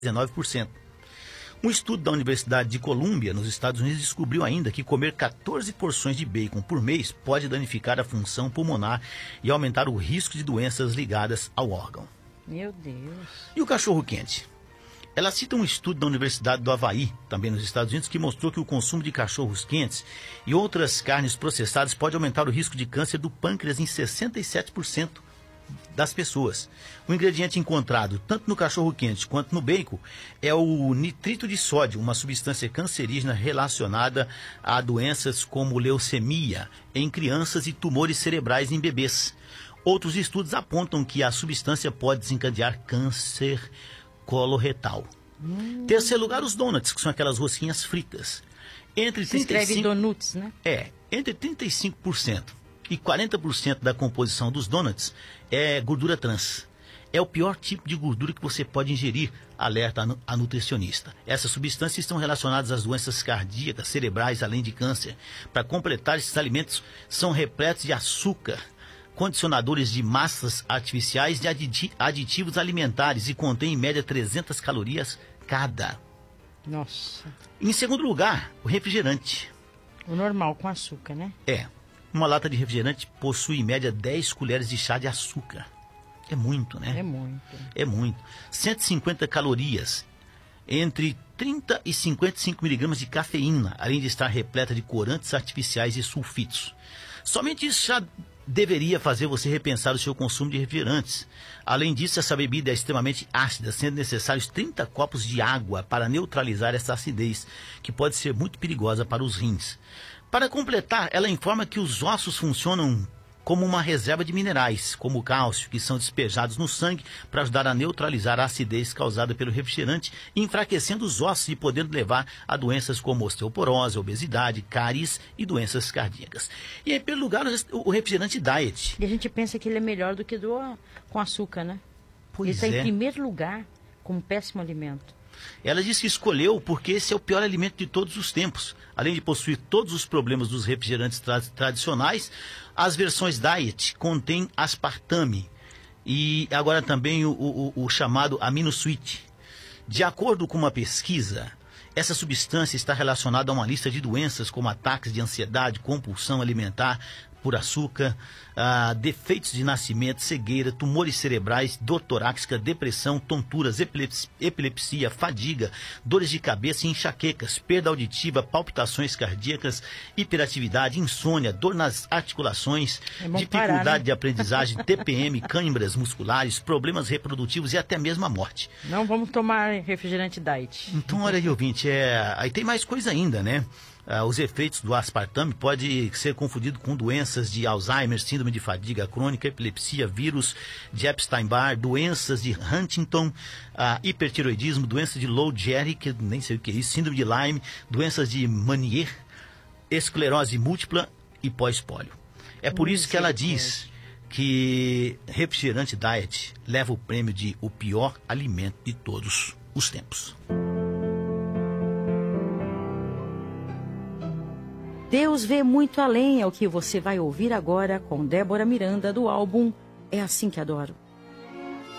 19%. Um estudo da Universidade de Colômbia, nos Estados Unidos, descobriu ainda que comer 14 porções de bacon por mês pode danificar a função pulmonar e aumentar o risco de doenças ligadas ao órgão. Meu Deus. E o cachorro-quente? Ela cita um estudo da Universidade do Havaí, também nos Estados Unidos, que mostrou que o consumo de cachorros quentes e outras carnes processadas pode aumentar o risco de câncer do pâncreas em 67% das pessoas. O ingrediente encontrado tanto no cachorro-quente quanto no bacon é o nitrito de sódio, uma substância cancerígena relacionada a doenças como leucemia em crianças e tumores cerebrais em bebês. Outros estudos apontam que a substância pode desencadear câncer coloretal. Terceiro lugar, os donuts, que são aquelas rosquinhas fritas. Se escreve donuts, né? Entre 35% e 40% da composição dos donuts é gordura trans. É o pior tipo de gordura que você pode ingerir, alerta a nutricionista. Essas substâncias estão relacionadas às doenças cardíacas, cerebrais, além de câncer. Para completar, esses alimentos são repletos de açúcar, condicionadores de massas artificiais e aditivos alimentares e contém em média 300 calorias cada. Nossa. Em segundo lugar, o refrigerante. O normal, com açúcar, né? Uma lata de refrigerante possui em média 10 colheres de chá de açúcar. É muito, né? É muito. 150 calorias, entre 30 e 55 miligramas de cafeína, além de estar repleta de corantes artificiais e sulfitos. Somente isso já deveria fazer você repensar o seu consumo de refrigerantes. Além disso, essa bebida é extremamente ácida, sendo necessários 30 copos de água para neutralizar essa acidez, que pode ser muito perigosa para os rins. Para completar, ela informa que os ossos funcionam como uma reserva de minerais, como o cálcio, que são despejados no sangue para ajudar a neutralizar a acidez causada pelo refrigerante, enfraquecendo os ossos e podendo levar a doenças como osteoporose, obesidade, cáries e doenças cardíacas. E em primeiro lugar, o refrigerante diet. E a gente pensa que ele é melhor do que com açúcar, né? Ele está em primeiro lugar como péssimo alimento. Ela diz que escolheu porque esse é o pior alimento de todos os tempos. Além de possuir todos os problemas dos refrigerantes tradicionais, as versões diet contêm aspartame e agora também o chamado aminosuite. De acordo com uma pesquisa, essa substância está relacionada a uma lista de doenças como ataques de ansiedade, compulsão alimentar por açúcar, defeitos de nascimento, cegueira, tumores cerebrais, dor torácica, depressão, tonturas, epilepsia, fadiga, dores de cabeça e enxaquecas, perda auditiva, palpitações cardíacas, hiperatividade, insônia, dor nas articulações, dificuldade de aprendizagem, TPM, câimbras musculares, problemas reprodutivos e até mesmo a morte. Não vamos tomar refrigerante diet. Então, olha aí, ouvinte, aí tem mais coisa ainda, né? Os efeitos do aspartame podem ser confundidos com doenças de Alzheimer, síndrome de fadiga crônica, epilepsia, vírus de Epstein-Barr, doenças de Huntington, hipertiroidismo, doença de Lou Gehrig, que nem sei o que é isso, síndrome de Lyme, doenças de Meniere, esclerose múltipla e pós-pólio. É por isso que ela diz que refrigerante diet leva o prêmio de o pior alimento de todos os tempos. Deus vê muito além, é o que você vai ouvir agora com Débora Miranda do álbum É Assim Que Adoro.